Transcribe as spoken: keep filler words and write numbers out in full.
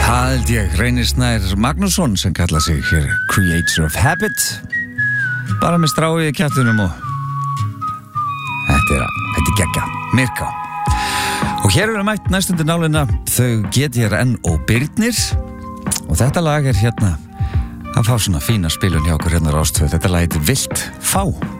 Það held ég, Reynir Snær Magnússon sem kalla sig hér Creator of Habit, bara með strái í kjaftinum og þetta er, þetta er geggja, Myrká. Og hér er mætt næstundir nálina þau G T R N og Birnir og þetta lag er hérna að fá svona fína spilun hjá okkur hérna á Rás tvö. Þetta lag heitir Vilt fá.